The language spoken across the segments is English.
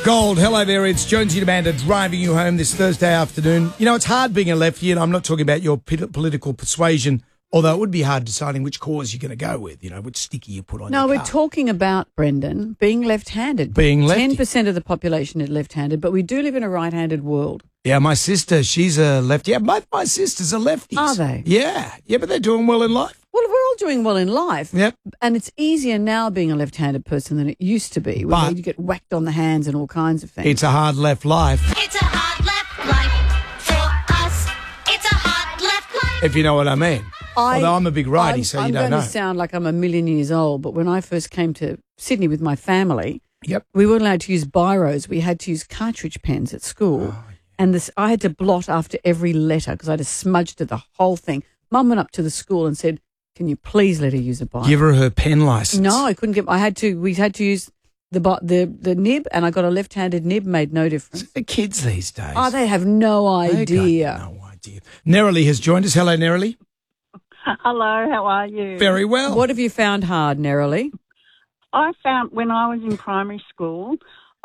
Gold, hello there. It's Jonesy Demander driving you home this Thursday afternoon. You know, it's hard being a lefty, and I'm not talking about your political persuasion, although it would be hard deciding which cause you're going to go with, you know, which sticker you put on your car. No, we're talking about, Brendan, being left-handed. Being lefty. 10% of the population is left-handed, but we do live in a right-handed world. Yeah, my sister, she's a lefty. Yeah, both my sisters are lefties. Are they? Yeah, but they're doing well in life. Well, we're all doing well in life. Yep. And it's easier now being a left-handed person than it used to be, where But you get whacked on the hands and all kinds of things. It's a hard left life, It's a hard left life for us. It's a hard left life. if you know what I mean. Although I'm a big righty, so you don't I'm know. going to sound like I'm a million years old, but when I first came to Sydney with my family, Yep. we weren't allowed to use biros. We had to use cartridge pens at school. And I had to blot after every letter because I just smudged it, the whole thing. Mum went up to the school and said, "Can you please let her use a biro?" Give her pen license. No, I couldn't get. We had to use the nib, and I got a left-handed nib. Made no difference. The kids these days. Oh, they have no They idea. got no idea. Nerily has joined us. Hello, Nerily. Hello, how are you? Very well. What have you found hard, Nerily? I found when I was in primary school,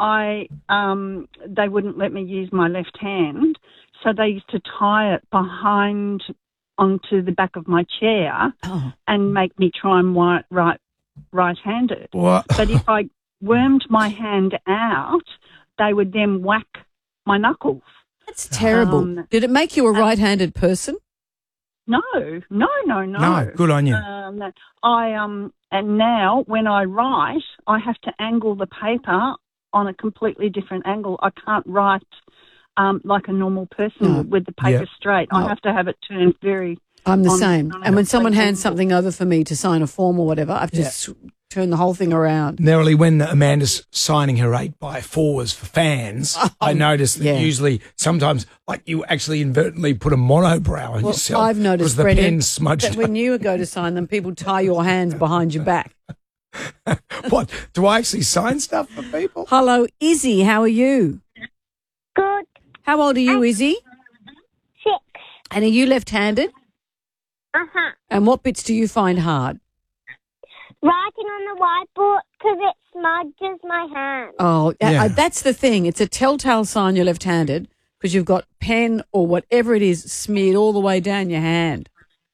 they wouldn't let me use my left hand, so they used to tie it behind onto the back of my chair and make me try and write right-handed. What? But if I wormed my hand out, they would then whack my knuckles. That's terrible. Did it make you a right-handed person? No. No, good on you. And now when I write, I have to angle the paper on a completely different angle. I can't write like a normal person would with the paper straight. I have to have it turned very. I'm the same. And when someone hands something over for me to sign a form or whatever, I have to turn the whole thing around. Narrowly, when Amanda's signing her 8x4s for fans, I noticed that usually sometimes, like, you actually inadvertently put a monobrow on yourself. I've noticed, the Brendan, pen smudged that when you go to sign them, people tie your hands behind your back. What? Do I actually sign stuff for people? Hello, Izzy. How are you? Good. How old are you, Izzy? 6. And are you left-handed? Uh-huh. And what bits do you find hard? Writing on the whiteboard because it smudges my hand. Oh, Yeah. that's the thing. It's a telltale sign you're left-handed because you've got pen or whatever it is smeared all the way down your hand.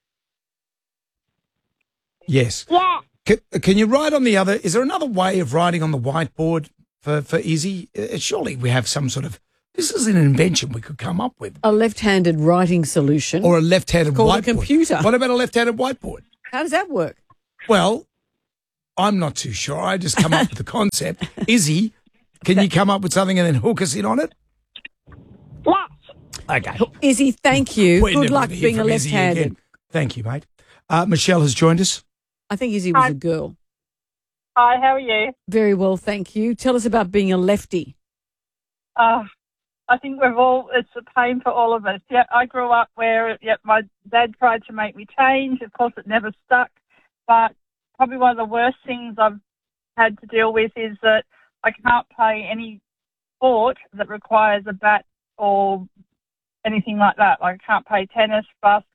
Yes. Yeah. Can you write on the other? Is there another way of writing on the whiteboard for Izzy? Surely we have some sort of. This is an invention we could come up with. A left-handed writing solution. Or a left-handed It's called whiteboard. a computer. What about a left-handed whiteboard? How does that work? Well, I'm not too sure. I just come up with the concept. Izzy, can you come up with something and then hook us in on it? Yes. Okay. Izzy, thank you. We're Good never luck gonna hear being a from Izzy left-handed. again. Thank you, mate. Michelle has joined us. I think Izzy was a girl. Hi, how are you? Very well, thank you. Tell us about being a lefty. I think it's a pain for all of us. Yeah, I grew up where my dad tried to make me change. Of course, it never stuck. But probably one of the worst things I've had to deal with is that I can't play any sport that requires a bat or anything like that. Like I can't play tennis,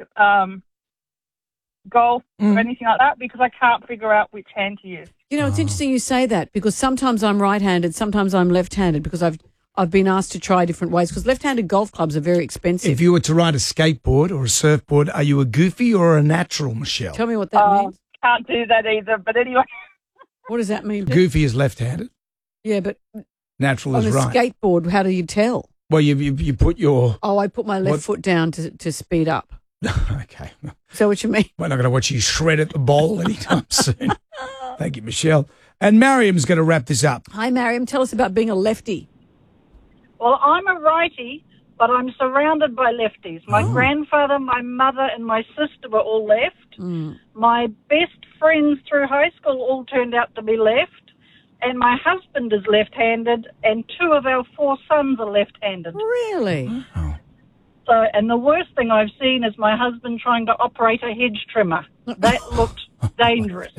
golf or anything like that because I can't figure out which hand to use. You know, it's interesting you say that because sometimes I'm right-handed, sometimes I'm left-handed because I've been asked to try different ways because left-handed golf clubs are very expensive. If you were to ride a skateboard or a surfboard, are you a goofy or a natural, Michelle? Tell me what that means. Can't do that either. But anyway. What does that mean? Goofy is left-handed. Yeah, but Natural on is a right. skateboard, how do you tell? Well, you put your... Oh, I put my left foot down to speed up. Okay. Is that what you mean? We're not going to watch you shred at the bowl anytime soon. Thank you, Michelle. And Mariam's going to wrap this up. Hi, Mariam. Tell us about being a lefty. Well, I'm a righty, but I'm surrounded by lefties. My grandfather, my mother, and my sister were all left. My best friends through high school all turned out to be left. And my husband is left-handed, and 2 of our 4 sons are left-handed. Really? Oh. So, and the worst thing I've seen is my husband trying to operate a hedge trimmer. That looked dangerous.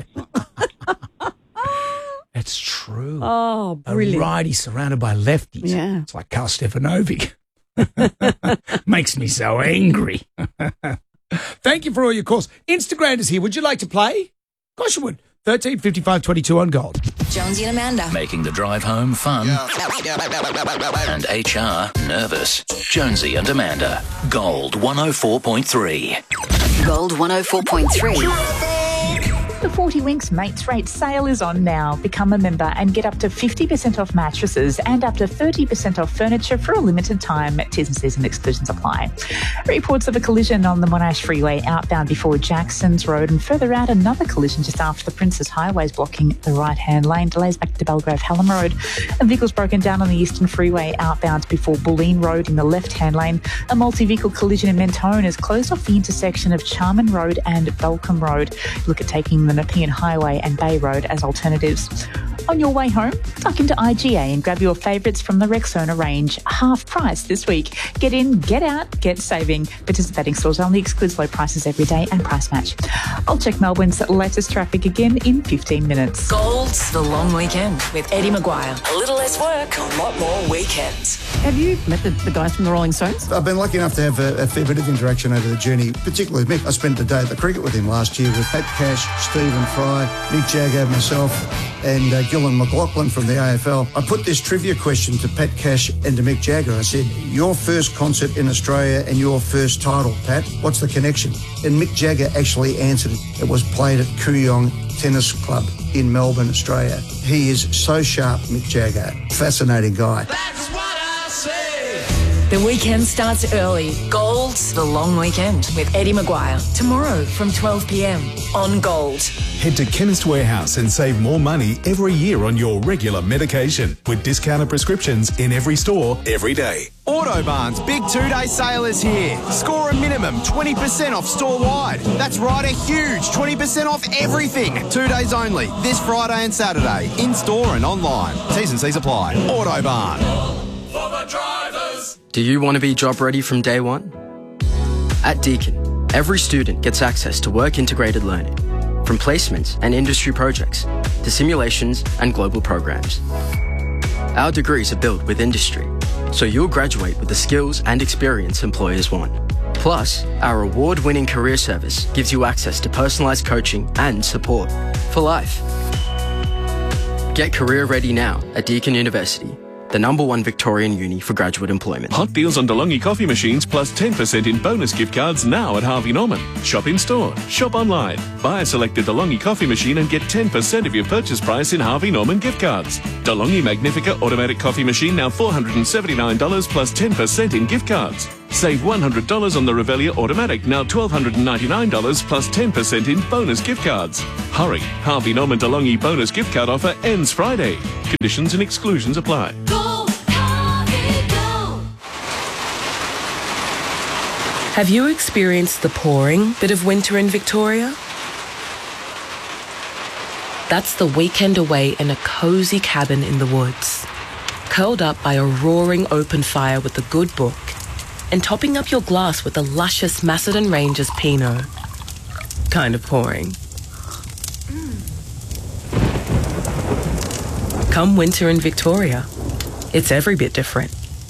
That's true. Oh, brilliant. A righty surrounded by lefties. Yeah. It's like Karl Stefanovic. Makes me so angry. Thank you for all your calls. Instagram is here. Would you like to play? Of course you would. 13 55 22 on Gold. Jonesy and Amanda. Making the drive home fun and HR nervous. Jonesy and Amanda. Gold 104.3. Gold 104.3. The 40 Winks Mates Rate sale is on now. Become a member and get up to 50% off mattresses and up to 30% off furniture for a limited time. T's and C's and exclusions apply. Reports of a collision on the Monash Freeway outbound before Jackson's Road, and further out another collision just after the Princess Highway is blocking the right-hand lane. Delays back to Belgrave Hallam Road. A vehicle's broken down on the Eastern Freeway outbound before Bulleen Road in the left-hand lane. A multi-vehicle collision in Mentone has closed off the intersection of Charman Road and Belcombe Road. Look at taking the Nepean Highway and Bay Road as alternatives. On your way home, tuck into IGA and grab your favourites from the Rexona range. Half price this week. Get in, get out, get saving. Participating stores only, excludes low prices every day and price match. I'll check Melbourne's latest traffic again in 15 minutes. Gold's The Long Weekend with Eddie Maguire. A little less work, a lot more weekends. Have you met the guys from the Rolling Stones? I've been lucky enough to have a fair bit of interaction over the journey, particularly with Mick. I spent the day at the cricket with him last year with Pat Cash, Stephen Fry, Mick Jagger, myself, and Gillan McLaughlin from the AFL. I put this trivia question to Pat Cash and to Mick Jagger. I said, your first concert in Australia and your first title, Pat, what's the connection? And Mick Jagger actually answered it. It was played at Kooyong Tennis Club in Melbourne, Australia. He is so sharp, Mick Jagger. Fascinating guy. That's what I say. The weekend starts early. Gold's The Long Weekend with Eddie Maguire. Tomorrow from 12 p.m. on Gold. Head to Chemist Warehouse and save more money every year on your regular medication with discounted prescriptions in every store every day. Autobarn's big 2-day sale is here. Score a minimum 20% off store-wide. That's right, a huge 20% off everything. 2 days only, this Friday and Saturday, in-store and online. T's and C's apply. Autobarn. For the drivers. Do you want to be job ready from day one? At Deakin, every student gets access to work-integrated learning, from placements and industry projects to simulations and global programs. Our degrees are built with industry, so you'll graduate with the skills and experience employers want. Plus, our award-winning career service gives you access to personalised coaching and support for life. Get career ready now at Deakin University, the #1 Victorian uni for graduate employment. Hot deals on DeLonghi coffee machines plus 10% in bonus gift cards now at Harvey Norman. Shop in store, shop online. Buy a selected DeLonghi coffee machine and get 10% of your purchase price in Harvey Norman gift cards. DeLonghi Magnifica automatic coffee machine now $479 plus 10% in gift cards. Save $100 on the Revelia Automatic, now $1,299 plus 10% in bonus gift cards. Hurry, Harvey Norman DeLonghi bonus gift card offer ends Friday. Conditions and exclusions apply. Have you experienced the pouring bit of winter in Victoria? That's the weekend away in a cosy cabin in the woods, curled up by a roaring open fire with a good book, and topping up your glass with the luscious Macedon Rangers Pinot. Kind of pouring. Come winter in Victoria, it's every bit different.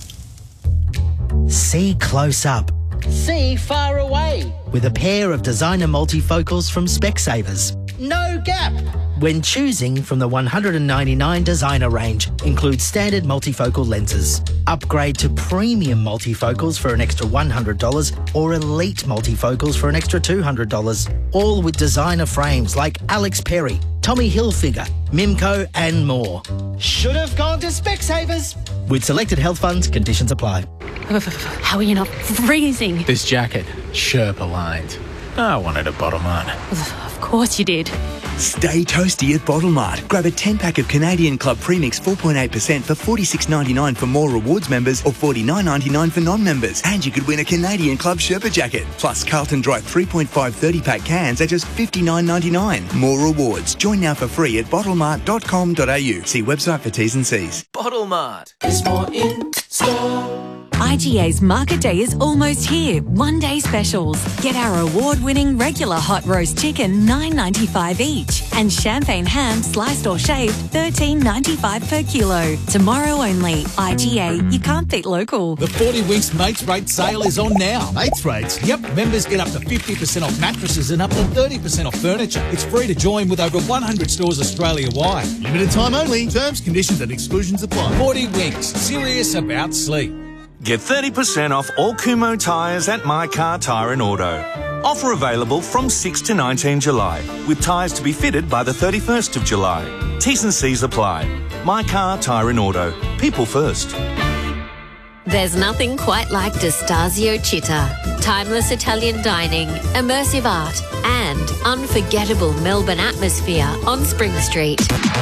See close up. See far away. With a pair of designer multifocals from Specsavers. No gap. When choosing from the 199 designer range, includes standard multifocal lenses. Upgrade to premium multifocals for an extra $100 or elite multifocals for an extra $200. All with designer frames like Alex Perry, Tommy Hilfiger, Mimco and more. Should have gone to Specsavers. With selected health funds, conditions apply. How are you not freezing? This jacket, Sherpa lined. I wanted a Bottle Mart. Of course you did. Stay toasty at Bottle Mart. Grab a 10-pack of Canadian Club Premix 4.8% for $46.99 for more rewards members or $49.99 for non-members. And you could win a Canadian Club Sherpa jacket. Plus Carlton Dry 3.5 30-pack cans at just $59.99. More rewards. Join now for free at bottlemart.com.au. See website for T's and C's. Bottle Mart is more in store. IGA's Market Day is almost here. One-day specials. Get our award-winning regular hot roast chicken, $9.95 each. And champagne ham, sliced or shaved, $13.95 per kilo. Tomorrow only. IGA. You can't beat local. The 40 Winks Mates Rate sale is on now. Mates Rates? Yep. Members get up to 50% off mattresses and up to 30% off furniture. It's free to join with over 100 stores Australia-wide. Limited time only. Terms, conditions and exclusions apply. 40 Winks. Serious about sleep. Get 30% off all Kumho tyres at My Car Tyre and Auto. Offer available from 6 to 19 July, with tyres to be fitted by the 31st of July. T's and C's apply. My Car Tyre and Auto. People first. There's nothing quite like D'Estasio Città. Timeless Italian dining, immersive art, and unforgettable Melbourne atmosphere on Spring Street.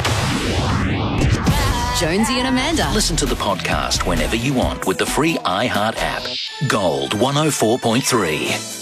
Jonesy and Amanda. Listen to the podcast whenever you want with the free iHeart app. Gold 104.3.